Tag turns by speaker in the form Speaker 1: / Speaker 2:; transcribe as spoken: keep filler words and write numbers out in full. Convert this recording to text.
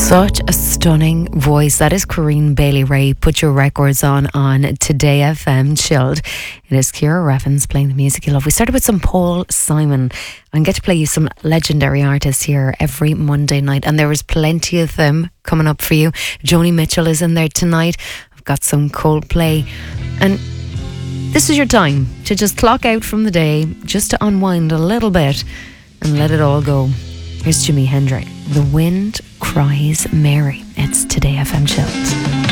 Speaker 1: Such a stunning voice. That is Corinne Bailey Ray. Put your records on on Today F M Chilled. It is Ciara Revens playing the music you love. We started with some Paul Simon. I get to play you some legendary artists here every Monday night, and there is plenty of them coming up for you. Joni Mitchell is in there tonight. I've got some Coldplay, and this is your time to just clock out from the day, just to unwind a little bit and let it all go. Here's Jimi Hendrix. The Wind Cries Mary. It's Today F M Chilled.